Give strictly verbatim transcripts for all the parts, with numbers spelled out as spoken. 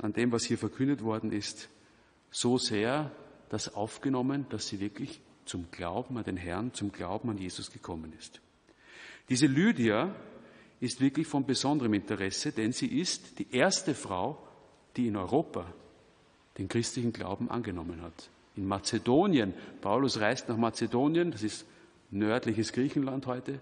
an dem, was hier verkündet worden ist, so sehr das aufgenommen, dass sie wirklich zum Glauben an den Herrn, zum Glauben an Jesus gekommen ist. Diese Lydia ist wirklich von besonderem Interesse, denn sie ist die erste Frau, die in Europa den christlichen Glauben angenommen hat. In Mazedonien, Paulus reist nach Mazedonien, das ist nördliches Griechenland heute.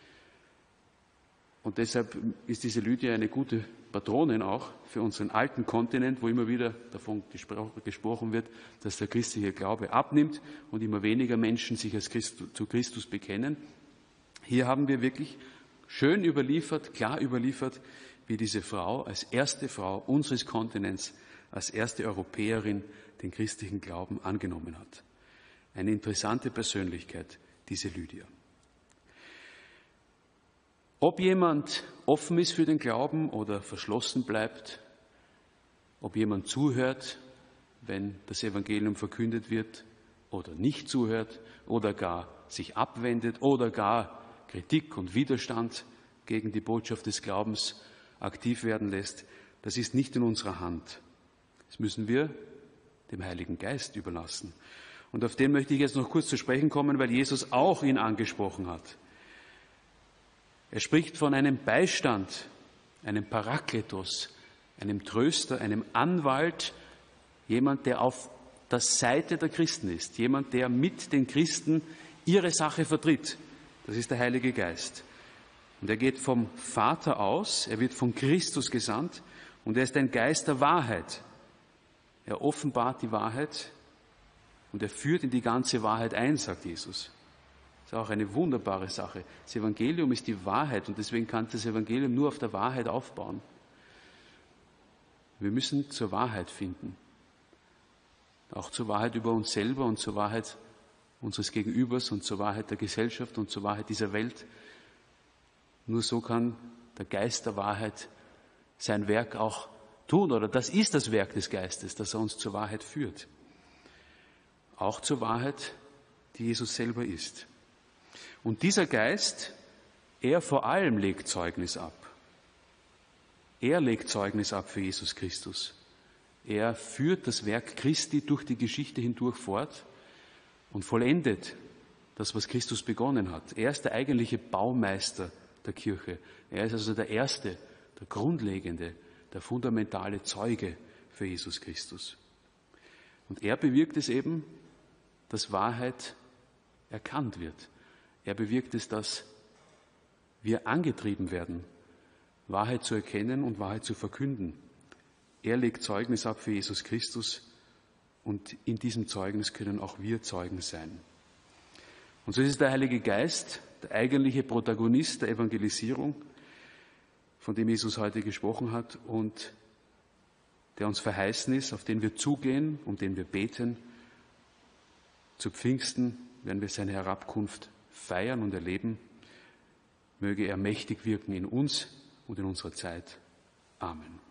Und deshalb ist diese Lydia eine gute Patronin auch für unseren alten Kontinent, wo immer wieder davon gesprochen wird, dass der christliche Glaube abnimmt und immer weniger Menschen sich als Christus, zu Christus bekennen. Hier haben wir wirklich schön überliefert, klar überliefert, wie diese Frau als erste Frau unseres Kontinents, als erste Europäerin den christlichen Glauben angenommen hat. Eine interessante Persönlichkeit, diese Lydia. Ob jemand offen ist für den Glauben oder verschlossen bleibt, ob jemand zuhört, wenn das Evangelium verkündet wird, oder nicht zuhört, oder gar sich abwendet, oder gar Kritik und Widerstand gegen die Botschaft des Glaubens aktiv werden lässt, das ist nicht in unserer Hand. Das müssen wir dem Heiligen Geist überlassen. Und auf den möchte ich jetzt noch kurz zu sprechen kommen, weil Jesus auch ihn angesprochen hat. Er spricht von einem Beistand, einem Parakletos, einem Tröster, einem Anwalt, jemand, der auf der Seite der Christen ist, jemand, der mit den Christen ihre Sache vertritt. Das ist der Heilige Geist. Und er geht vom Vater aus, er wird von Christus gesandt und er ist ein Geist der Wahrheit. Er offenbart die Wahrheit und er führt in die ganze Wahrheit ein, sagt Jesus. Das ist auch eine wunderbare Sache. Das Evangelium ist die Wahrheit und deswegen kann das Evangelium nur auf der Wahrheit aufbauen. Wir müssen zur Wahrheit finden. Auch zur Wahrheit über uns selber und zur Wahrheit unseres Gegenübers und zur Wahrheit der Gesellschaft und zur Wahrheit dieser Welt. Nur so kann der Geist der Wahrheit sein Werk auch tun, oder das ist das Werk des Geistes, dass er uns zur Wahrheit führt. Auch zur Wahrheit, die Jesus selber ist. Und dieser Geist, er vor allem legt Zeugnis ab. Er legt Zeugnis ab für Jesus Christus. Er führt das Werk Christi durch die Geschichte hindurch fort und vollendet das, was Christus begonnen hat. Er ist der eigentliche Baumeister der Kirche. Er ist also der Erste, der Grundlegende, der fundamentale Zeuge für Jesus Christus. Und er bewirkt es eben, dass Wahrheit erkannt wird. Er bewirkt es, dass wir angetrieben werden, Wahrheit zu erkennen und Wahrheit zu verkünden. Er legt Zeugnis ab für Jesus Christus und in diesem Zeugnis können auch wir Zeugen sein. Und so ist es der Heilige Geist, der eigentliche Protagonist der Evangelisierung, von dem Jesus heute gesprochen hat und der uns verheißen ist, auf den wir zugehen, um den wir beten. Zu Pfingsten werden wir seine Herabkunft feiern und erleben. Möge er mächtig wirken in uns und in unserer Zeit. Amen.